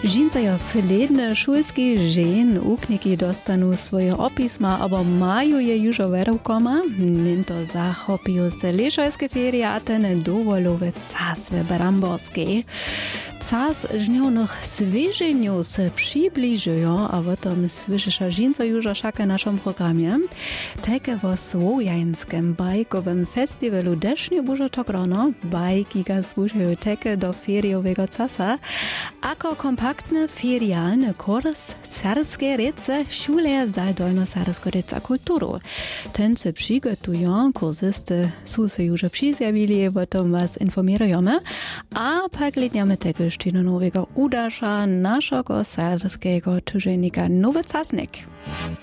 Žincajo sledne šulski žen, ukniki dostanu svoje opisma, aber maju je južo verovkoma, ninto zachopiju se lešojske ferijate ne dovolove casve bramborske. Cas žnjovnych swyżeniów se przybliżują, a w tym słyszysz żinco już szaka naszym programie. Takie w słowiańskim bajkowym festiwalu desznie bużo tak rano, bajki ga słuchają takie do feriowego casa, ako kompaktny ferialny kurs serbskie rece szule Zaldolno-Serbsko-Reca kulturu. Ten se przygotują, kursysty są se już przyzjawili, o tym was informujemy, a pak letniamy tego nowego udarza naszego serbskiego tuženika Nowy Casnik.